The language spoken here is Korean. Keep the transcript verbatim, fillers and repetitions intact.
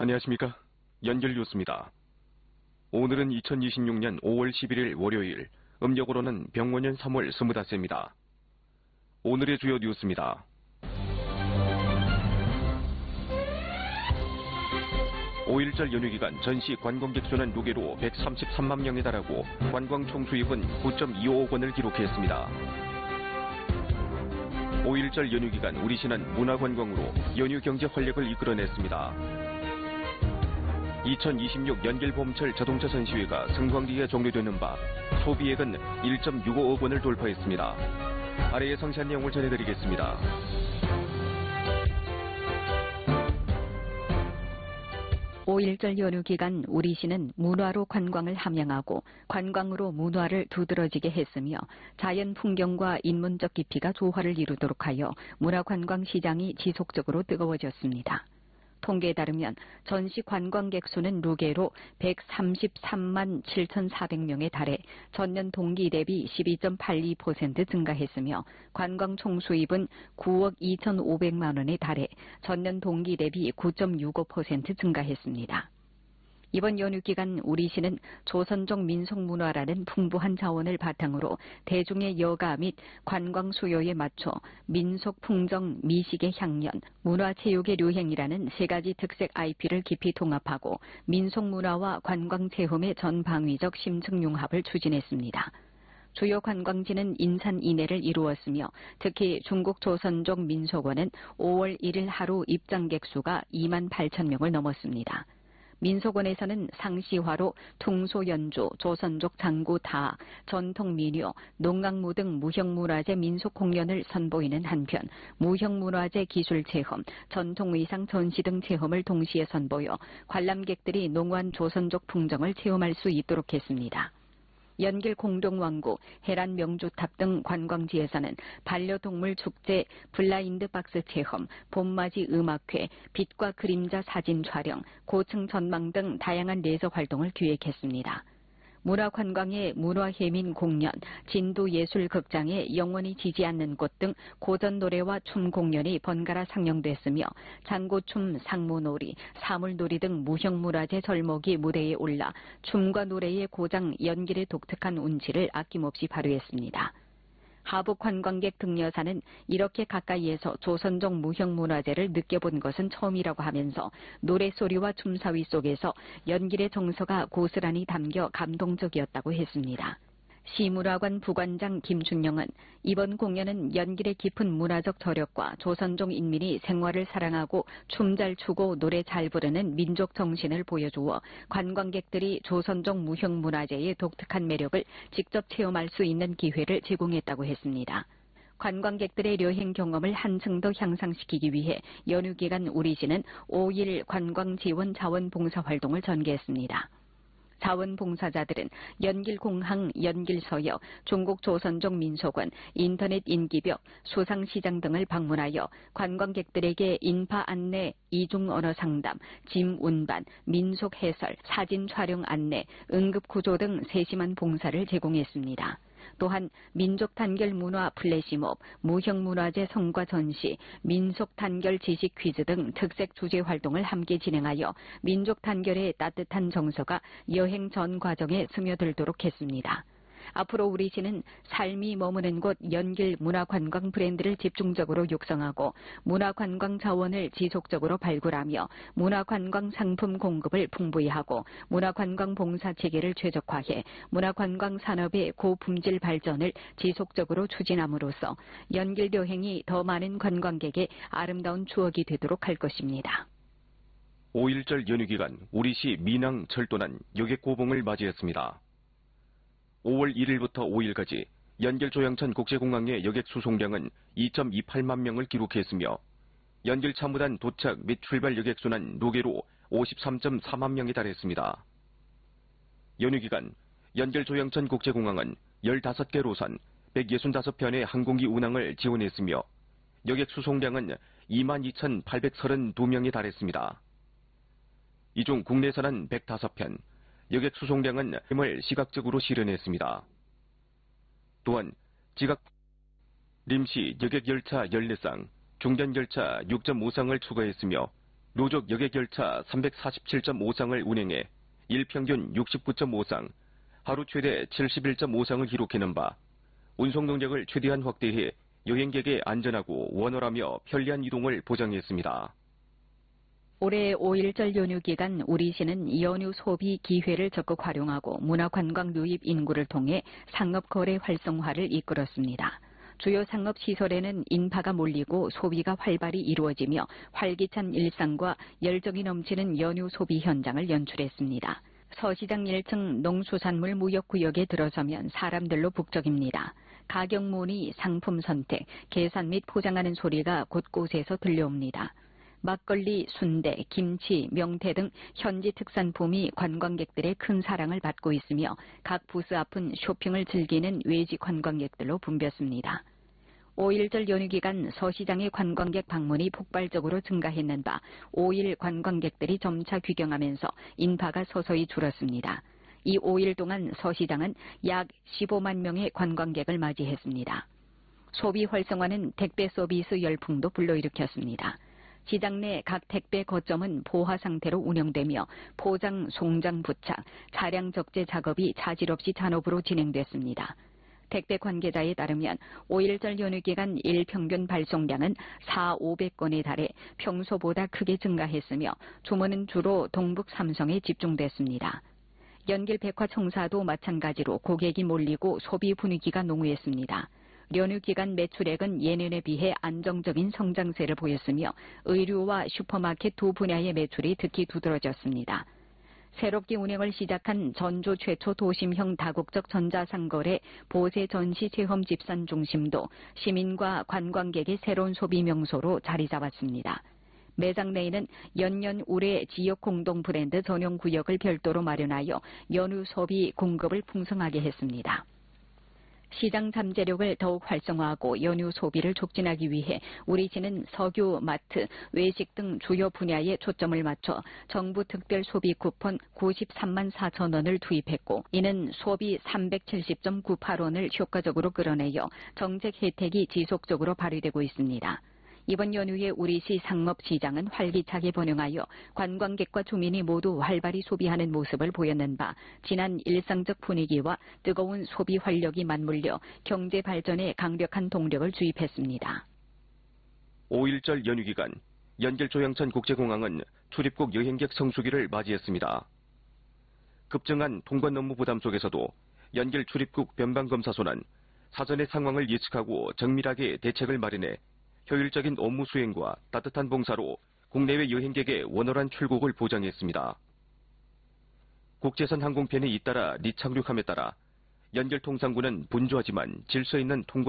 안녕하십니까. 연결뉴스입니다. 오늘은 이천이십육 년 오월 십일일 월요일, 음력으로는 병원년 삼월 스물다섯입니다. 오늘의 주요 뉴스입니다. 오일절 연휴 기간 전시 관광객 수는 누계로 백삼십삼만 명에 달하고 관광 총수입은 구 점 이오억 원을 기록했습니다. 오일절 연휴 기간 우리시는 문화관광으로 연휴 경제 활력을 이끌어냈습니다. 이천이십육 연길 봄철 자동차 전시회가 성황리에 종료되는 바 소비액은 일 점 육오억 원을 돌파했습니다. 아래의 상세한 내용을 전해드리겠습니다. 오일절 연휴 기간 우리시는 문화로 관광을 함양하고 관광으로 문화를 두드러지게 했으며 자연 풍경과 인문적 깊이가 조화를 이루도록 하여 문화관광 시장이 지속적으로 뜨거워졌습니다. 통계에 따르면 전시 관광객 수는 누계로 백삼십삼만 칠천사백 명에 달해 전년 동기 대비 십이 점 팔이 퍼센트 증가했으며 관광 총수입은 구억 이천오백만 원에 달해 전년 동기 대비 구 점 육오 퍼센트 증가했습니다. 이번 연휴 기간 우리시는 조선족 민속문화라는 풍부한 자원을 바탕으로 대중의 여가 및 관광 수요에 맞춰 민속 풍정, 미식의 향연, 문화체육의 류행이라는 세 가지 특색 아이피를 깊이 통합하고 민속문화와 관광체험의 전방위적 심층융합을 추진했습니다. 주요 관광지는 인산 이내를 이루었으며 특히 중국 조선족 민속원은 오월 일일 하루 입장객 수가 이만 팔천 명을 넘었습니다. 민속원에서는 상시화로 퉁소연주, 조선족 장구 다, 전통민요, 농악무 등 무형문화재 민속 공연을 선보이는 한편 무형문화재 기술체험, 전통의상 전시 등 체험을 동시에 선보여 관람객들이 농후한 조선족 풍정을 체험할 수 있도록 했습니다. 연길 공동왕구, 해란 명주탑 등 관광지에서는 반려동물 축제, 블라인드 박스 체험, 봄맞이 음악회, 빛과 그림자 사진 촬영, 고층 전망 등 다양한 레저 활동을 기획했습니다. 문화관광의 문화해민 공연, 진도예술극장의 영원히 지지 않는 꽃 등 고전 노래와 춤 공연이 번갈아 상영됐으며 장고춤, 상무놀이, 사물놀이 등 무형문화재 절목이 무대에 올라 춤과 노래의 고장 연길의 독특한 운치를 아낌없이 발휘했습니다. 하북 관광객 등여사는 이렇게 가까이에서 조선족 무형문화재를 느껴본 것은 처음이라고 하면서 노래소리와 춤사위 속에서 연길의 정서가 고스란히 담겨 감동적이었다고 했습니다. 시문화관 부관장 김춘영은 이번 공연은 연길의 깊은 문화적 저력과 조선족 인민이 생활을 사랑하고 춤 잘 추고 노래 잘 부르는 민족 정신을 보여주어 관광객들이 조선족 무형문화재의 독특한 매력을 직접 체험할 수 있는 기회를 제공했다고 했습니다. 관광객들의 여행 경험을 한층 더 향상시키기 위해 연휴 기간 우리시는 오일 관광지원 자원봉사활동을 전개했습니다. 자원봉사자들은 연길공항, 연길서역, 중국조선족 민속원, 인터넷 인기벽, 수상시장 등을 방문하여 관광객들에게 인파 안내, 이중언어 상담, 짐 운반, 민속 해설, 사진 촬영 안내, 응급구조 등 세심한 봉사를 제공했습니다. 또한 민족 단결 문화 플래시몹, 무형문화재 성과 전시, 민속 단결 지식 퀴즈 등 특색 주제 활동을 함께 진행하여 민족 단결의 따뜻한 정서가 여행 전 과정에 스며들도록 했습니다. 앞으로 우리시는 삶이 머무는 곳 연길 문화관광 브랜드를 집중적으로 육성하고 문화관광 자원을 지속적으로 발굴하며 문화관광 상품 공급을 풍부히 하고 문화관광 봉사 체계를 최적화해 문화관광 산업의 고품질 발전을 지속적으로 추진함으로써 연길 여행이 더 많은 관광객의 아름다운 추억이 되도록 할 것입니다. 오일절 연휴 기간 우리시 민항 철도난 여객 고봉을 맞이했습니다. 오월 일일부터 오일까지 연길 조양천 국제공항의 여객 수송량은 이 점 이팔만 명을 기록했으며 연길 참무단 도착 및 출발 여객 수는 누계로 오십삼 점 사만 명에 달했습니다. 연휴 기간 연길 조양천 국제공항은 열다섯 개 로선 백육십오 편의 항공기 운항을 지원했으며 여객 수송량은 이만 이천팔백삼십이 명에 달했습니다. 이 중 국내선은 백오 편, 여객 수송량은 힘을 시각적으로 실현했습니다. 또한 지각 림시 여객열차 열네 쌍, 중견열차 육 점 오 쌍을 추가했으며 로족 여객열차 삼백사십칠 점 오 쌍을 운행해 일평균 육십구 점 오 쌍, 하루 최대 칠십일 점 오 쌍을 기록해낸 바 운송 능력을 최대한 확대해 여행객의 안전하고 원활하며 편리한 이동을 보장했습니다. 올해 오일절 연휴 기간 우리시는 연휴 소비 기회를 적극 활용하고 문화관광 유입 인구를 통해 상업거래 활성화를 이끌었습니다. 주요 상업시설에는 인파가 몰리고 소비가 활발히 이루어지며 활기찬 일상과 열정이 넘치는 연휴 소비 현장을 연출했습니다. 서시장 일 층 농수산물 무역구역에 들어서면 사람들로 북적입니다. 가격 문의, 상품 선택, 계산 및 포장하는 소리가 곳곳에서 들려옵니다. 막걸리, 순대, 김치, 명태 등 현지 특산품이 관광객들의 큰 사랑을 받고 있으며 각 부스 앞은 쇼핑을 즐기는 외지 관광객들로 붐볐습니다. 오일절 연휴 기간 서시장의 관광객 방문이 폭발적으로 증가했는 바 오일 관광객들이 점차 귀경하면서 인파가 서서히 줄었습니다. 이 오 일 동안 서시장은 약 십오만 명의 관광객을 맞이했습니다. 소비 활성화는 택배 서비스 열풍도 불러일으켰습니다. 시장 내 각 택배 거점은 보화 상태로 운영되며 포장, 송장 부착, 차량 적재 작업이 차질 없이 잔업으로 진행됐습니다. 택배 관계자에 따르면 오일절 연휴 기간 일평균 발송량은 사천오백 건에 달해 평소보다 크게 증가했으며 주문은 주로 동북 삼성에 집중됐습니다. 연길 백화청사도 마찬가지로 고객이 몰리고 소비 분위기가 농후했습니다. 연휴 기간 매출액은 예년에 비해 안정적인 성장세를 보였으며 의류와 슈퍼마켓 두 분야의 매출이 특히 두드러졌습니다. 새롭게 운행을 시작한 전주 최초 도심형 다국적 전자상거래 보세 전시 체험 집산 중심도 시민과 관광객의 새로운 소비 명소로 자리 잡았습니다. 매장 내에는 연년 우레 지역 공동 브랜드 전용 구역을 별도로 마련하여 연휴 소비 공급을 풍성하게 했습니다. 시장 잠재력을 더욱 활성화하고 연휴 소비를 촉진하기 위해 우리시는 석유, 마트, 외식 등 주요 분야에 초점을 맞춰 정부 특별 소비 쿠폰 구십삼만 사천 원을 투입했고 이는 소비 삼백칠십 점 구팔 원을 효과적으로 끌어내어 정책 혜택이 지속적으로 발휘되고 있습니다. 이번 연휴에 우리시 상업시장은 활기차게 번영하여 관광객과 주민이 모두 활발히 소비하는 모습을 보였는 바 진한 일상적 분위기와 뜨거운 소비 활력이 맞물려 경제 발전에 강력한 동력을 주입했습니다. 오일절 연휴 기간 연길 조양천 국제공항은 출입국 여행객 성수기를 맞이했습니다. 급증한 통관 업무 부담 속에서도 연길 출입국 변방검사소는 사전의 상황을 예측하고 정밀하게 대책을 마련해 효율적인 업무 수행과 따뜻한 봉사로 국내외 여행객의 원활한 출국을 보장했습니다. 국제선 항공편이 잇따라 리착륙함에 따라 연길통상구는 분주하지만 질서 있는 통관